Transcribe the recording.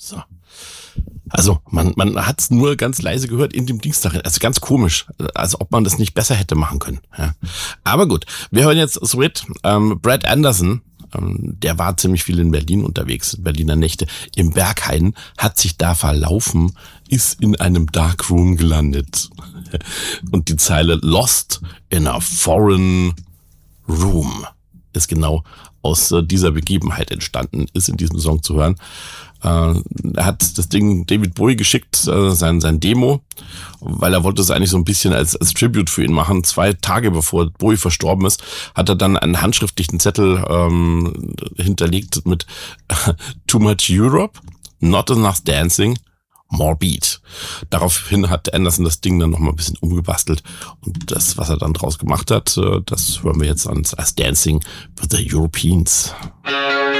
So. Also man hat es nur ganz leise gehört in dem Dings darin. Also ganz komisch, als ob man das nicht besser hätte machen können. Ja. Aber gut, wir hören jetzt Sweat. Brad Anderson, der war ziemlich viel in Berlin unterwegs, Berliner Nächte. Im Berghain, hat sich da verlaufen, ist in einem Darkroom gelandet. Und die Zeile Lost in a Foreign Room ist genau aus dieser Begebenheit entstanden, ist in diesem Song zu hören. Er hat das Ding David Bowie geschickt, sein Demo, weil er wollte es eigentlich so ein bisschen als Tribute für ihn machen. 2 Tage bevor Bowie verstorben ist, hat er dann einen handschriftlichen Zettel hinterlegt mit Too much Europe, not enough dancing, more beat. Daraufhin hat Anderson das Ding dann nochmal ein bisschen umgebastelt. Und das, was er dann draus gemacht hat, das hören wir jetzt als Dancing with the Europeans.